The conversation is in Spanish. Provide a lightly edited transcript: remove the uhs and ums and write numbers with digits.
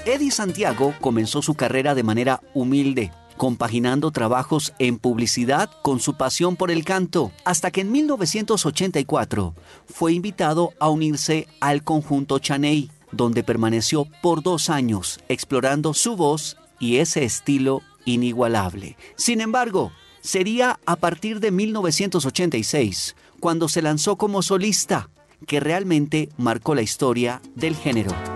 Eddie Santiago comenzó su carrera de manera humilde, compaginando trabajos en publicidad con su pasión por el canto, hasta que en 1984 fue invitado a unirse al conjunto Chaney, donde permaneció por 2 años explorando su voz y ese estilo inigualable. Sin embargo, sería a partir de 1986 cuando se lanzó como solista, que realmente marcó la historia del género.